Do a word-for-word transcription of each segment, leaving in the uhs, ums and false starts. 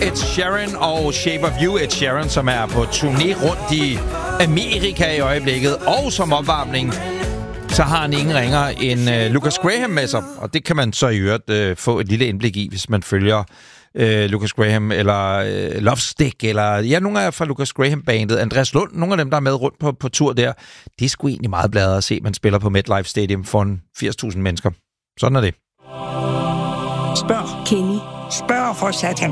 Ed Sheeran og Shape of You. Ed Sheeran, som er på turné rundt i Amerika i øjeblikket, og som opvarmning, så har han ingen ringer end uh, Lucas Graham med sig. Og det kan man så i øvrigt uh, få et lille indblik i, hvis man følger uh, Lucas Graham, eller uh, Love Stick, eller ja, nogle af fra Lucas Graham-bandet. Andreas Lund, nogle af dem, der er med rundt på, på tur der, det er sgu egentlig meget bladret at se, man spiller på MetLife Stadium for en firs tusind mennesker. Sådan er det. Spørg Kenny. Spørg for satan.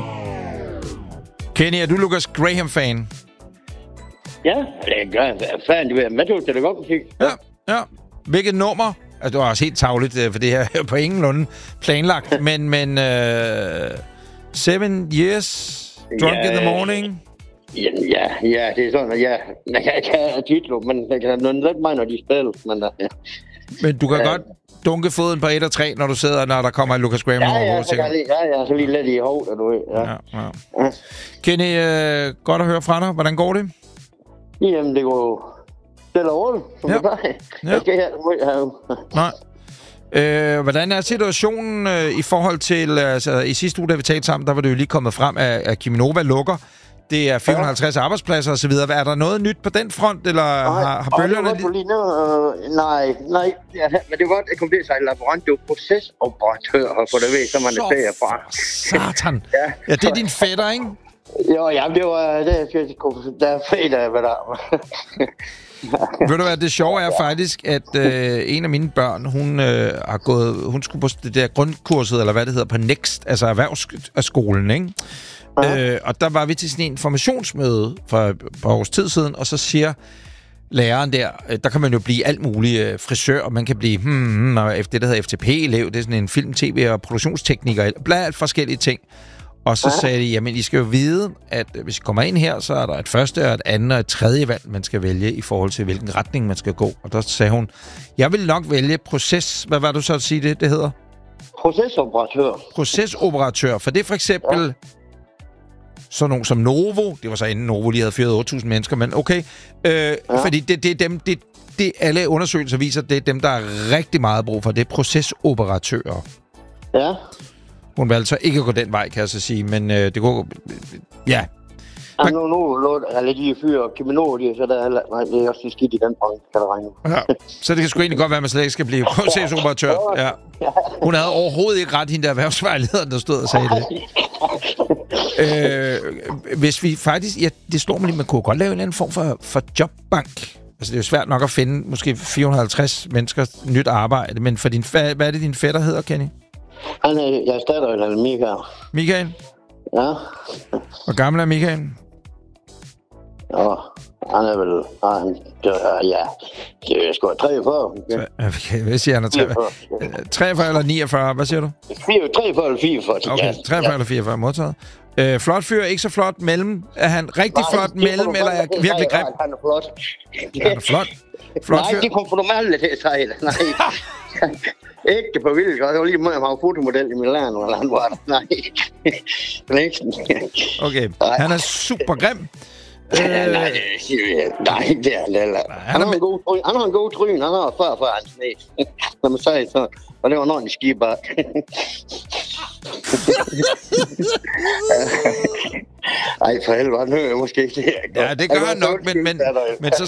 Kenny, er du Lucas Graham-fan? Ja, det gør jeg. Fan, det er metal, det er godt musik. Ja, ja. Hvilket nummer? Altså, det var også helt tavligt, for det her er på ingenlunde planlagt. men, men uh, Seven Years, Drunk ja, in the Morning? Ja, ja, ja, det er sådan, ja. Jeg kan have titler, men jeg kan have noget mig, når de spiller. Men, ja. men du kan ja. godt dunke foden på et og tre, når du sidder, når der kommer en Lucas Graham ja, over ja, hovedet. Ja, ja, ja, så lige lidt i hovedet, du ved. Ja. Ja, ja. Ja. Kenny, uh, godt at høre fra dig. Hvordan går det? Jamen, det går jo stille og roligt, som ja. det plejer. Ja. Jeg skal have... Nej. Øh, hvordan er situationen øh, i forhold til... Altså, i sidste uge, da vi talte sammen, der var det jo lige kommet frem, at, at Cheminova lukker. Det er fire hundrede og halvtreds ja. arbejdspladser og så videre. Er der noget nyt på den front, eller nej, har, har bølgerne... Nej, lige nu, øh, nej, nej. Ja, men det var godt, at komme til at sige laborant. Det er jo procesoperatør, for det ved, så man er ferie fra. Satan. ja. ja, det er din fætter, ikke? Jo, ja, det var... Det, der er fredag, hvad der... Ved du hvad, det sjove er faktisk, at øh, en af mine børn, hun øh, har gået, hun skulle på det der grundkurset, eller hvad det hedder, på Next, altså erhvervsskolen, ikke? Ja. Øh, og der var vi til sådan en informationsmøde for et par års tid siden, og så siger læreren der, der kan man jo blive alt muligt frisør, og man kan blive hmm, og det, der hedder F T P-elev, det er sådan en film, tv og produktionstekniker, blandt forskellige ting. Og så sagde de, jamen I skal jo vide, at hvis I kommer ind her, så er der et første og et andet og et tredje valg, man skal vælge i forhold til, hvilken retning man skal gå. Og der sagde hun, jeg vil nok vælge proces... Hvad var du så at sige, det, det hedder? Procesoperatør. Procesoperatør, for det er for eksempel... Ja. Sådan nogen som Novo, det var så inden Novo lige havde fyret otte tusind mennesker, men okay. Øh, ja. Fordi det, det er dem, det, det alle undersøgelser viser, det er dem, der er rigtig meget brug for. Det er procesoperatører. Ja. Hun valgte så ikke at gå den vej, kan jeg så sige, men øh, det går... Ja. Ja, nu, nu lå der lidt i fyr og Cheminova, så der er, nej, det er også skidt i den branche, kan der regne. Ja. Så det kan sgu egentlig godt være, at man slet ikke skal blive procesoperatør. Ja. Hun havde overhovedet ikke ret, hende der erhvervsvejlederen, der stod og sagde det. øh, hvis vi faktisk... Ja, det slår mig lige, man kunne godt lave en eller anden form for, for jobbank. Altså, det er jo svært nok at finde måske fire hundrede og halvtreds mennesker nyt arbejde, men for din, hvad, hvad er det, din fætter hedder, Kenny? Han er, jeg starter eller Michael. Michael? Ja. Hvor gammel er Michael? Ja, han er vel... Han, ja, det er sgu treogfyrre. Okay, hvad siger han? treogfyrre, treogfyrre eller niogfyrre? Hvad siger du? treogfyrre eller fireogfyrre. Okay, treogfyrre ja. Eller fireogfyrre, modtaget. Øh, flot fyr, ikke så flot mellem. Er han rigtig nej, flot mellem, eller er virkelig grim? Han er flot. Han er flot. Flot nej, fyr. det kom for normalt til at sige det. Nej. Ikke på vildt. Jeg var lige med at have fotomodel i Milano, eller han var der. Nej. Okay, han er super grim. Øh, nej, nej, det er Lella. Han, han, han har en god tryn. Han har før for hans næs. Når man siger så. Og det var noget, de skiber. Ej, for helvede, han hører måske ikke det. Ja, det gør han nok, men, men, men så